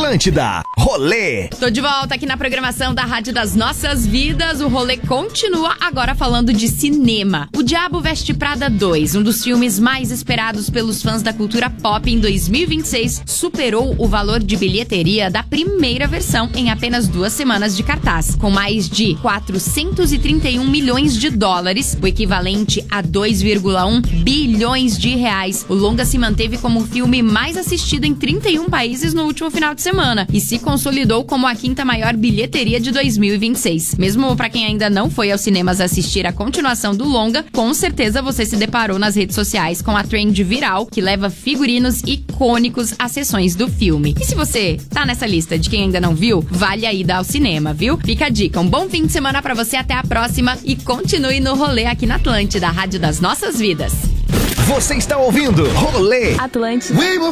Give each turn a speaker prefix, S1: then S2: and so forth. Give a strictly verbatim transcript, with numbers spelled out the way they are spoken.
S1: Atlântida, Rolê.
S2: Tô de volta aqui na programação da Rádio das Nossas Vidas. O rolê continua agora falando de cinema. O Diabo Veste Prada dois, um dos filmes mais esperados pelos fãs da cultura pop em dois mil e vinte e seis, superou o valor de bilheteria da primeira versão em apenas duas semanas de cartaz, com mais de quatrocentos e trinta e um milhões de dólares, o equivalente a dois vírgula um bilhões de reais. O longa se manteve como o filme mais assistido em trinta e um países no último final de semana e se consolidou como a quinta maior bilheteria de dois mil e vinte e seis. Mesmo para quem ainda não foi aos cinemas assistir a continuação do longa, com certeza você se deparou nas redes sociais com a trend viral que leva figurinos icônicos às sessões do filme. E se você tá nessa lista de quem ainda não viu, vale a ida ao cinema, viu? Fica a dica, um bom fim de semana pra você, até a próxima e continue no rolê aqui na Atlântida, a Rádio das Nossas Vidas.
S1: Você está ouvindo Rolê
S2: Atlântida.